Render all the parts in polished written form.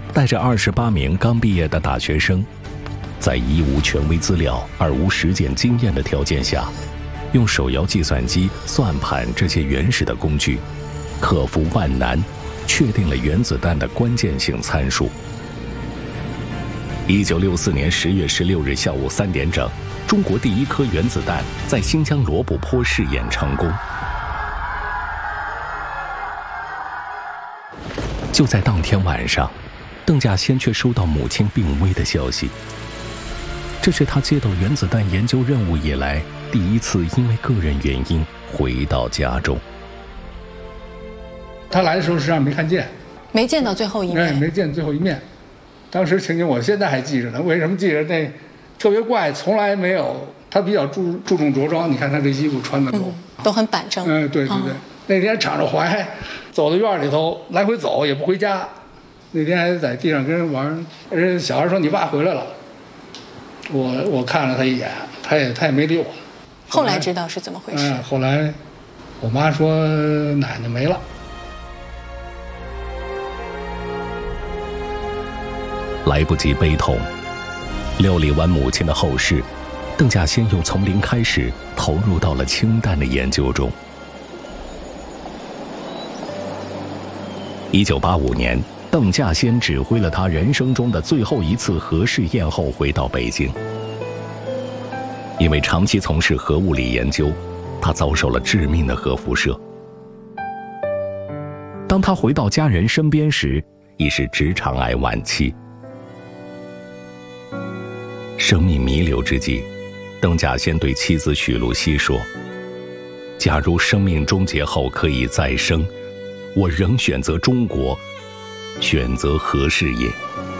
带着28名刚毕业的大学生，在一无权威资料、二无实践经验的条件下，用手摇计算机、算盘这些原始的工具，克服万难，确定了原子弹的关键性参数。1964年10月16日下午3点整，中国第一颗原子弹在新疆罗布泊试验成功。就在当天晚上，邓稼先却收到母亲病危的消息。这是他接到原子弹研究任务以来第一次因为个人原因回到家中。 他来的时候实际上没看见， 没见到最后一面。 没见最后一面。当时情景我现在还记着呢。为什么记着？那特别怪，从来没有。他比较注重着装，你看他这衣服穿的都很板正。 对。那天敞着怀，走到院里头来回走，也不回家。那天还在地上跟人玩，人小孩说：“你爸回来了。”我看了他一眼，他也没理我。 后来知道是怎么回事。 后来我妈说奶奶没了。 来不及悲痛，料理完母亲的后事，邓稼先又从零开始投入到了氢弹的研究中。1985年，邓稼先指挥了他人生中的最后一次核试验后回到北京。因为长期从事核物理研究，他遭受了致命的核辐射。当他回到家人身边时，已是直肠癌晚期。生命弥留之际，邓稼先对妻子许露西说：“假如生命终结后可以再生，我仍选择中国，选择核事业。”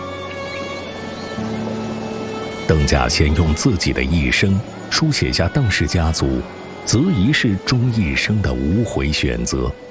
邓稼先用自己的一生书写下邓氏家族择一事终一生的无悔选择。